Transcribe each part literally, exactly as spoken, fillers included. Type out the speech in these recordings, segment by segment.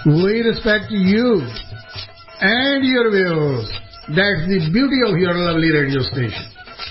We respect you and your views. That's the beauty of your lovely radio station.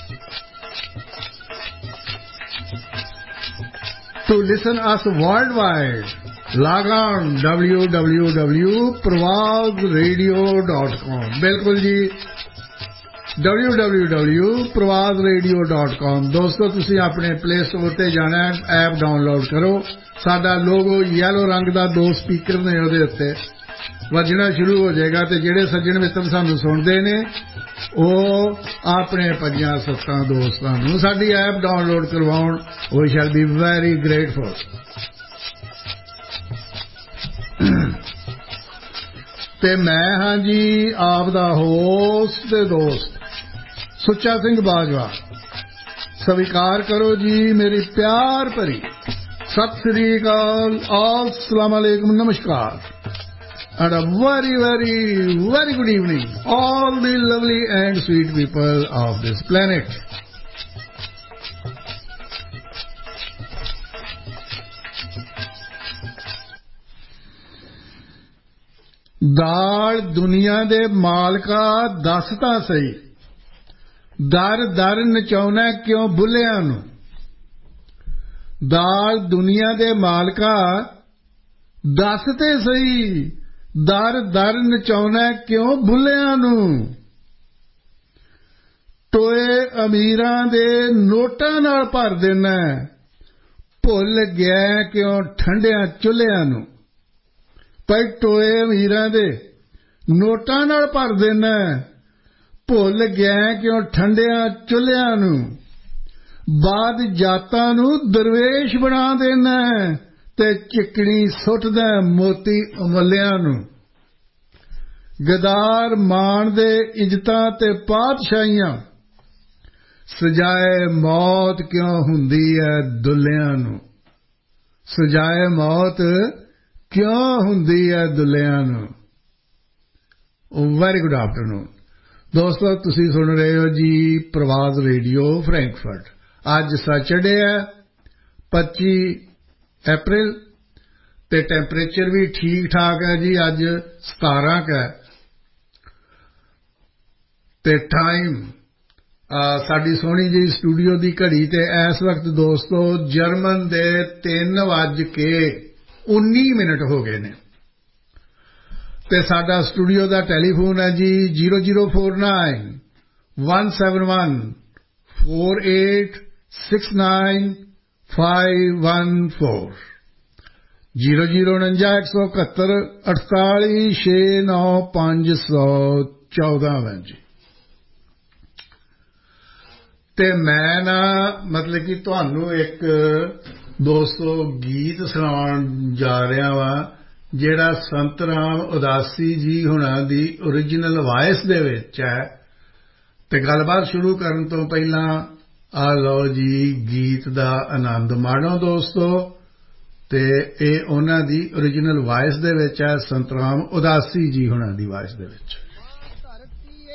To listen us worldwide, log on w w w dot pravag radio dot com. बिल्कुल जी w w w dot pravag radio dot com. दोस्तों तुसी अपने play store ते जाना है, app download करो. साडा logo yellow रंग दा दो स्पीकर ने उहदे उत्ते वजना शुरू हो जाएगा ते जेड़े सज्जन मित्र सानू सुनदे ने ਉਹ ਆਪਣੇ ਪੰਜਾਂ ਸੱਤਾਂ ਦੋਸਤਾਂ ਨੂੰ ਸਾਡੀ ਐਪ ਡਾਊਨਲੋਡ ਕਰਵਾਉਣ. ਵੀ ਸ਼ੈਲ ਬੀ ਵੈਰੀ ਗ੍ਰੇਟਫੁਲ. ਤੇ ਮੈਂ ਹਾਂ ਜੀ ਆਪ ਦਾ ਹੋਸਟ ਤੇ ਦੋਸਤ ਸੁੱਚਾ ਸਿੰਘ ਬਾਜਵਾ. ਸਵੀਕਾਰ ਕਰੋ ਜੀ ਮੇਰੀ ਪਿਆਰ ਭਰੀ ਸਤਿ ਸ੍ਰੀ ਅਕਾਲ, अस्सलाम वालेकुम, नमस्कार. And a very, very, very good evening, all the lovely and sweet people of this planet. ਦਾਲ ਦੁਨੀਆ ਦੇ ਮਾਲਕਾ ਦੱਸ ਤਾਂ ਸਹੀ, ਦਰ ਦਰ ਨਚਾਉਣਾ ਕਿਉਂ ਬੁੱਲਿਆਂ ਨੂੰ. ਦਾਲ ਦੁਨੀਆ ਦੇ ਮਾਲਕਾ ਦੱਸ ਤੇ ਸਹੀ, ਦਰ ਦਰ ਨਚਾਉਣਾ ਕਿਉਂ ਬੁੱਲਿਆਂ ਨੂੰ. ਟੋਏ ਅਮੀਰਾਂ ਦੇ ਨੋਟਾਂ ਨਾਲ ਭਰ ਦੇਣਾ, ਭੁੱਲ ਗਿਆ ਕਿਉਂ ਠੰਡਿਆਂ ਚੁੱਲ੍ਹਿਆਂ ਨੂੰ. ਪਰ ਟੋਏ ਅਮੀਰਾਂ ਦੇ ਨੋਟਾਂ ਨਾਲ ਭਰ ਦੇਣਾ, ਭੁੱਲ ਗਿਆ ਕਿਉਂ ਠੰਡਿਆਂ ਚੁੱਲ੍ਹਿਆਂ ਨੂੰ. ਬਾਦ ਜਾਤਾਂ ਨੂੰ ਦਰਵੇਸ਼ ਬਣਾ ਦੇਣਾ ਤੇ ਚਿਕਣੀ ਸੁੱਟਦਾ ਮੋਤੀ ਉਮਲਿਆਂ ਨੂੰ. ਗਦਾਰ ਮਾਣਦੇ ਇੱਜ਼ਤਾਂ ਤੇ ਪਾਤਸ਼ਾਹੀਆਂ, ਸਜਾਏ ਮੌਤ ਕਿਉਂ ਹੁੰਦੀ ਹੈ ਦੁੱਲਿਆਂ ਨੂੰ. ਸਜਾਏ ਮੌਤ ਕਿਉਂ ਹੁੰਦੀ ਹੈ ਦੁੱਲਿਆਂ ਨੂੰ. ਵੈਰੀ ਗੁੱਡ ਆਫਟਰਨੂਨ ਦੋਸਤੋ, ਤੁਸੀਂ ਸੁਣ ਰਹੇ ਹੋ ਜੀ ਪ੍ਰਵਾਗ ਰੇਡੀਓ ਫਰੈਂਕਫਰਟ. ਅੱਜ ਸੈਚਰਡੇ ਹੈ ਪੱਚੀ अप्रैल ਤੇ ਟੈਂਪਰੇਚਰ ਵੀ ਠੀਕ ਠਾਕ ਹੈ ਜੀ. ਅੱਜ ਸਤਾਰਾਂ ਕੁ ਹੈ ਤੇ ਟਾਈਮ ਸਾਡੀ ਸੋਹਣੀ ਜਿਹੀ ਸਟੂਡੀਓ ਦੀ ਘੜੀ ਤੇ ਇਸ ਵਕਤ ਦੋਸਤੋ ਜਰਮਨ ਦੇ ਤਿੰਨ ਵੱਜ ਕੇ ਉੱਨੀ ਮਿੰਟ ਹੋ ਗਏ ਨੇ. ਤੇ ਸਾਡਾ ਸਟੂਡੀਓ ਦਾ ਟੈਲੀਫੋਨ ਹੈ ਜੀ zero zero four nine one seven one four eight six nine five one four zero zero उनंजा एक सौ इकहत्तर अड़ताली छे नौ पांच सौ चौदह जी. ते मैं ना मतलब कि तुहानू एक दोस्तों गीत सुनाउण जा रहा वा जिहड़ा संत राम उदासी जी हुणां दी ओरिजिनल वॉइस दे विच है. ते गलबात शुरू करन तो पहला आ लो जी गीत दा आनंद माणो दोस्तों. ते ਇਹ ਉਹਨਾਂ ਦੀ ओरिजिनल वॉइस दे विच है, संत राम उदासी जी हुणां दी वॉइस दे विच.